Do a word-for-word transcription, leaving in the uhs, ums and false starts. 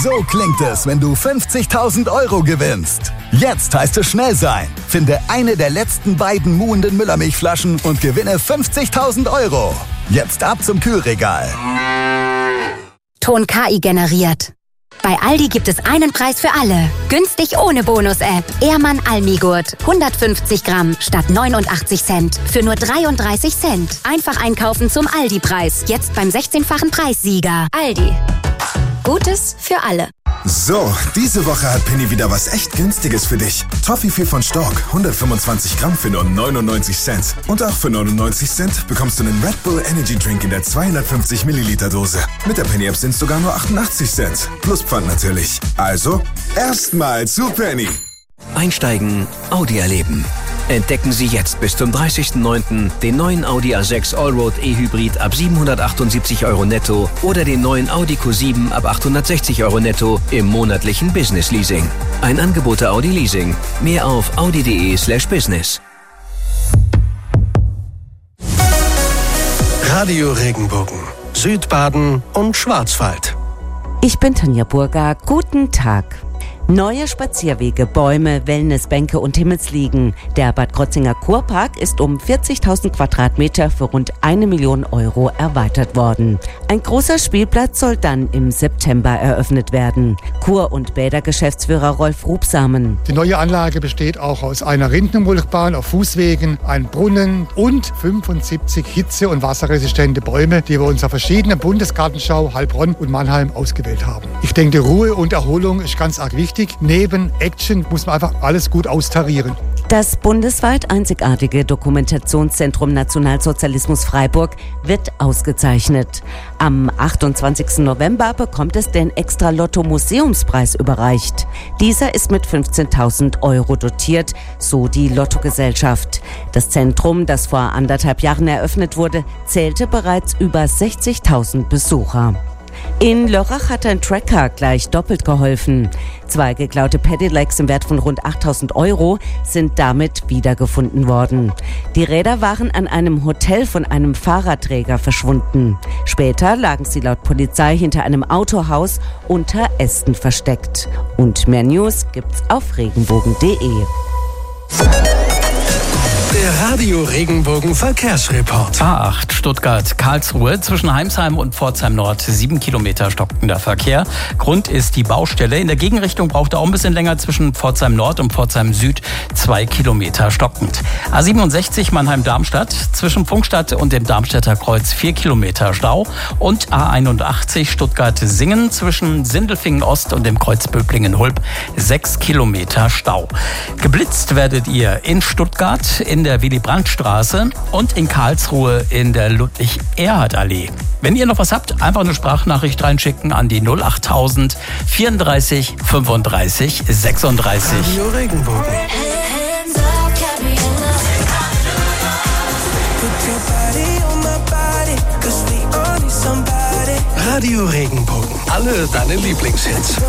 So klingt es, wenn du fünfzigtausend Euro gewinnst. Jetzt heißt es schnell sein. Finde eine der letzten beiden muhenden Müllermilchflaschen und gewinne fünfzigtausend Euro. Jetzt ab zum Kühlregal. Ton K I generiert. Bei Aldi gibt es einen Preis für alle. Günstig ohne Bonus-App. Ehrmann Almigurt. hundertfünfzig Gramm statt neunundachtzig Cent. Für nur dreiunddreißig Cent. Einfach einkaufen zum Aldi-Preis. Jetzt beim sechzehnfachen Preissieger. Aldi. Gutes für alle. So, diese Woche hat Penny wieder was echt Günstiges für dich. Toffifee von Stork, hundertfünfundzwanzig Gramm für nur neunundneunzig Cent. Und auch für neunundneunzig Cent bekommst du einen Red Bull Energy Drink in der zweihundertfünfzig Milliliter Dose. Mit der Penny App sind es sogar nur achtundachtzig Cent. Plus Pfand natürlich. Also, erstmal zu Penny. Einsteigen, Audi erleben. Entdecken Sie jetzt bis zum dreißigsten neunten den neuen Audi A sechs Allroad E-Hybrid ab siebenhundertachtundsiebzig Euro netto oder den neuen Audi Q sieben ab achthundertsechzig Euro netto im monatlichen Business Leasing. Ein Angebot der Audi Leasing. Mehr auf audi.de slash business. Radio Regenbogen, Südbaden und Schwarzwald. Ich bin Tanja Burger. Guten Tag. Neue Spazierwege, Bäume, Wellnessbänke und Himmelsliegen. Der Bad Krotzinger Kurpark ist um vierzigtausend Quadratmeter für rund eine Million Euro erweitert worden. Ein großer Spielplatz soll dann im September eröffnet werden. Kur- und Bädergeschäftsführer Rolf Rubsamen. Die neue Anlage besteht auch aus einer Rindenmulchbahn auf Fußwegen, einem Brunnen und fünfundsiebzig hitze- und wasserresistente Bäume, die wir uns auf verschiedenen Bundesgartenschau, Heilbronn und Mannheim ausgewählt haben. Ich denke, Ruhe und Erholung ist ganz arg wichtig. Neben Action muss man einfach alles gut austarieren. Das bundesweit einzigartige Dokumentationszentrum Nationalsozialismus Freiburg wird ausgezeichnet. Am achtundzwanzigsten November bekommt es den Extra-Lotto-Museumspreis überreicht. Dieser ist mit fünfzehntausend Euro dotiert, so die Lottogesellschaft. Das Zentrum, das vor anderthalb Jahren eröffnet wurde, zählte bereits über sechzigtausend Besucher. In Lörrach hat ein Tracker gleich doppelt geholfen. Zwei geklaute Pedelecs im Wert von rund achttausend Euro sind damit wiedergefunden worden. Die Räder waren an einem Hotel von einem Fahrradträger verschwunden. Später lagen sie laut Polizei hinter einem Autohaus unter Ästen versteckt. Und mehr News gibt's auf regenbogen punkt de. Der Radio Regenbogen Verkehrsreport. A acht Stuttgart-Karlsruhe zwischen Heimsheim und Pforzheim Nord. Sieben Kilometer stockender Verkehr. Grund ist die Baustelle. In der Gegenrichtung braucht er auch ein bisschen länger zwischen Pforzheim Nord und Pforzheim Süd. Zwei Kilometer stockend. A siebenundsechzig Mannheim-Darmstadt zwischen Pfungstadt und dem Darmstädter Kreuz. Vier Kilometer Stau. Und A einundachtzig Stuttgart-Singen zwischen Sindelfingen Ost und dem Kreuz Böblingen-Hulb. Sechs Kilometer Stau. Geblitzt werdet ihr in Stuttgart in der Willy-Brandt-Straße und in Karlsruhe in der Ludwig-Erhard-Allee. Wenn ihr noch was habt, einfach eine Sprachnachricht reinschicken an die null achttausend vierunddreißig fünfunddreißig sechsunddreißig. Radio Regenbogen. Radio Regenbogen. Alle deine Lieblingshits.